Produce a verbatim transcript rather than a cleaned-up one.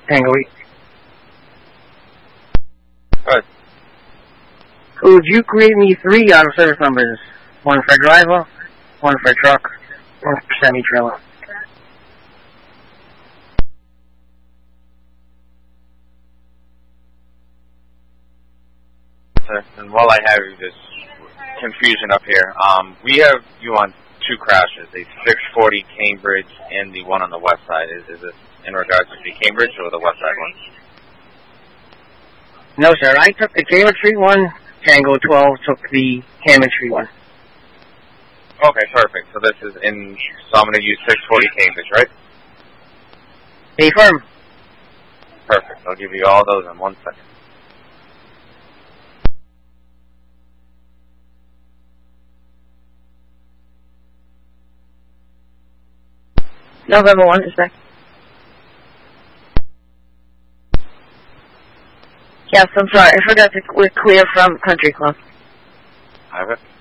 Tango eight. Good. Could you create me three out of service numbers? One for driver, one for truck, one for semi-trailer. And while I have this confusion up here, um, we have you on two crashes, a six forty Cambridge and the one on the west side. Is, is this in regards to the Cambridge or the west side one? No, sir. I took the Cambridge Street one. Tango twelve took the Cambridge Street one. Okay, perfect. So this is in, so I'm going to use six forty Cambridge, right? Stay firm. Perfect. I'll give you all those in one second. November one is back. Yes, I'm sorry. I forgot to we're clear from Country Club. I have it.